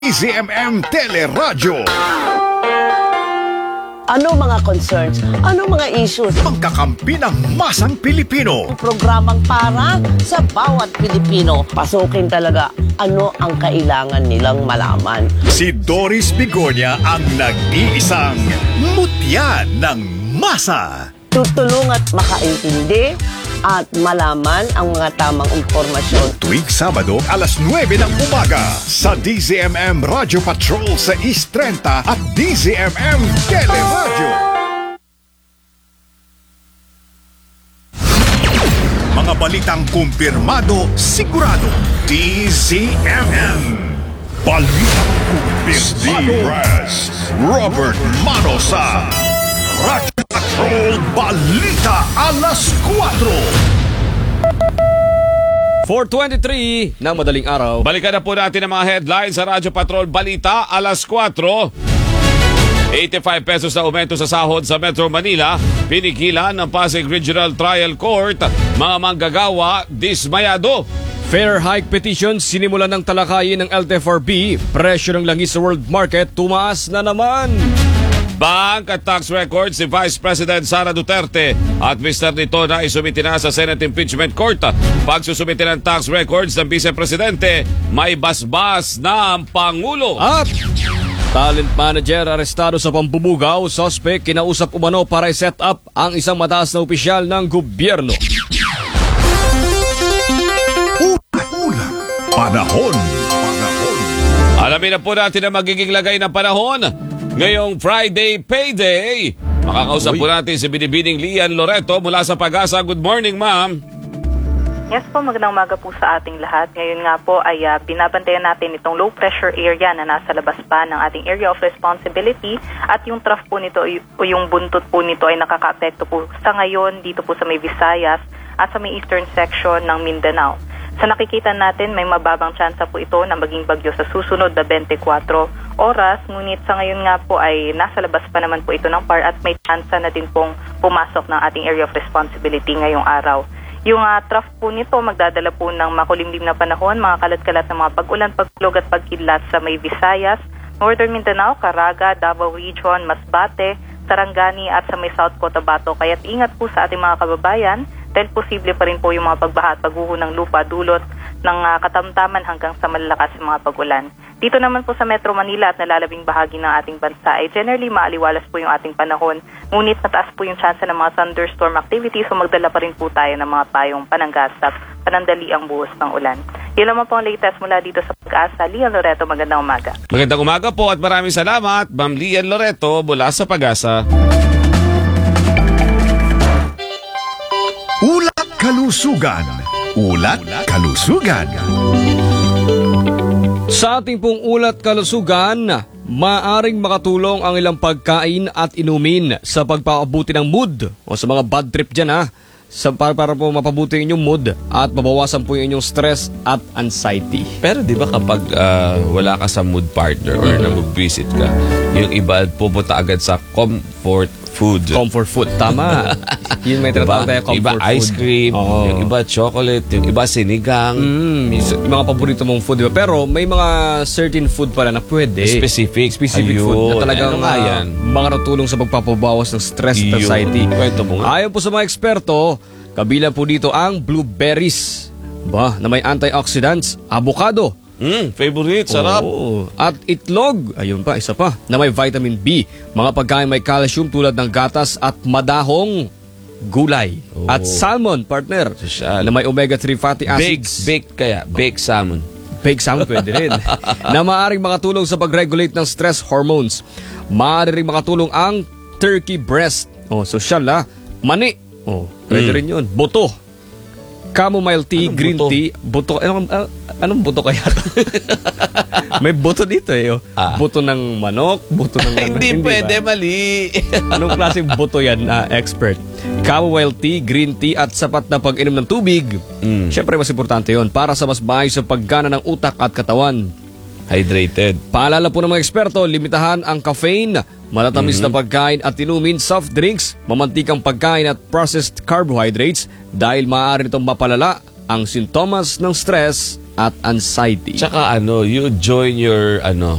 DZMM Teleradyo. Ano mga concerns? Ano mga issues? Pagkakampi ng masang Pilipino. Programang para sa bawat Pilipino. Pasukin talaga ano ang kailangan nilang malaman. Si Doris Bigonia ang nag-iisang mutya ng masa. Tutulong at makaintindi at malaman ang mga tamang impormasyon. Tuwing Sabado, alas 9 ng umaga sa DZMM Radio Patrol sa East 30 at DZMM Teleradyo. Mga balitang kumpirmado, sigurado. DZMM. Balitang kumpirmado. Robert Manosa. Radio Patrol Balita alas 4. 4:23 ng madaling araw. Balikan na po natin ang mga headlines sa Radyo Patrol Balita alas 4. 85 pesos na aumento sa sahod sa Metro Manila. Pinigilan ng Pasig Regional Trial Court. Mga manggagawa dismayado. Fair hike petition sinimulan ng talakayin ng LTFRB. Presyo ng langis sa world market tumaas na naman. Bank at tax records si Vice President Sara Duterte at Mr. Nito na isumiti na sa Senate Impeachment Court. Pagsusumiti ng tax records ng Vice Presidente, may basbas na ang Pangulo. At talent manager arestado sa pambubugaw. Suspect kinausap umano para i-set up ang isang mataas na opisyal ng gobyerno. Ulat. Panahon. Alamin na po natin ang magiging lagay ng panahon ngayong Friday Payday. Makakausap po natin si Binibining Lian Loreto mula sa Pag-asa. Good morning, ma'am. Yes po, magandang umaga po sa ating lahat. Ngayon nga po ay binabantayan natin itong low pressure area na nasa labas pa ng ating area of responsibility at yung trough po nito o yung buntot po nito ay nakaka-apekto po sa ngayon dito po sa may Visayas at sa may eastern section ng Mindanao. Sa nakikita natin, may mababang tsansa po ito na maging bagyo sa susunod na 24 oras. Ngunit sa ngayon nga po ay nasa labas pa naman po ito ng PAR at may tsansa na din pong pumasok ng ating area of responsibility ngayong araw. Yung trough po nito magdadala po ng makulimlim na panahon, mga kalat-kalat na mga pag-ulan, pagkulog at pagkidlat sa may Visayas, Northern Mindanao, Caraga, Davao Region, Masbate, Sarangani at sa may South Cotabato. Kaya't ingat po sa ating mga kababayan dahil posible pa rin po yung mga pagbaha at pagguho ng lupa dulot ng katamtaman hanggang sa malalakas mga pag-ulan. Dito naman po sa Metro Manila at nalalabing bahagi ng ating bansa ay generally maaliwalas po yung ating panahon. Ngunit mataas po yung chance ng mga thunderstorm activity, so magdala pa rin po tayo ng mga payong pananggasap, panandali ang buhos ng ulan. Yan naman po ang latest mula dito sa Pag-asa. Lian Loreto, magandang umaga. Magandang umaga po at maraming salamat, Ma'am Lian Loreto mula sa Pag-asa. Ulat Kalusugan. Ulat Kalusugan. Sa ating pong ulat kalusugan, maaring makatulong ang ilang pagkain at inumin sa pagpapabuti ng mood o sa mga bad trip dyan para po mapabuti yung inyong mood at mabawasan po yung inyong stress at anxiety. Pero di ba kapag wala ka sa mood partner or nag-visit ka, yung iba pupunta agad sa comfort food. Comfort food, tama. Yun may tinatawag tayo comfort iba ice food. cream, yung iba chocolate, yung iba sinigang. Yung mga paborito mong food, diba? Pero may mga certain food pala na pwede. Specific Ayun, food na talagang yan? makakatulong sa pagpapabawas ng stress at anxiety. Kwento mo nga. Ayon po sa mga eksperto, kabilang po dito ang blueberries na may antioxidants, avocado, Favorite, sarap. at itlog, ayun pa, isa pa, na may vitamin B, mga pagkain may calcium tulad ng gatas at madahong gulay, at salmon, partner, Sosyal. na may omega-3 fatty acids. Baked salmon. Baked salmon pwede rin. Na maaaring makatulong sa pag-regulate ng stress hormones. Maaaring makatulong ang turkey breast. Sosyal mani. Pwede rin yun. Buto. Chamomile tea, Anong green buto? tea, buto. Anong buto kaya? May buto dito Buto ng manok, buto ng Hindi pwede, ba? mali. Anong klaseng buto yan, expert? Chamomile tea, green tea at sapat na pag-inom ng tubig. Siyempre mas importante yon para sa mas maayos sa paggana ng utak at katawan. Hydrated. Paalala po ng mga eksperto, limitahan ang caffeine, malatamis na pagkain at inumin, soft drinks, mamantikang pagkain at processed carbohydrates dahil maaari itong mapalala ang sintomas ng stress at anxiety. Tsaka you join your